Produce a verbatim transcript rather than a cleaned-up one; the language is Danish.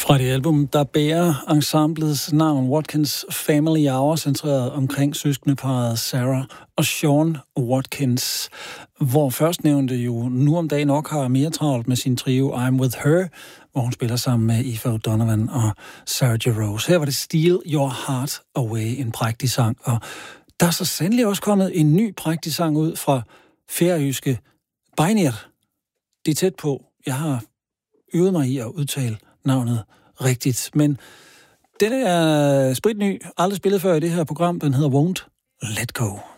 Fra det album, der bærer ensemblets navn Watkins Family Hour, centreret omkring søskendeparret Sarah og Sean Watkins, hvor førstnævnte jo nu om dagen nok har mere travlt med sin trio I'm With Her, hvor hun spiller sammen med Aoife O'Donovan og Sarah Jarosz. Her var det Steal Your Heart Away, en prægtig sang, og der er så sandelig også kommet en ny prægtig sang ud fra færøske Beinir. Det er tæt på. Jeg har øvet mig i at udtale navnet rigtigt, men den er spritny, aldrig spillet før i det her program. Den hedder Won't Let Go.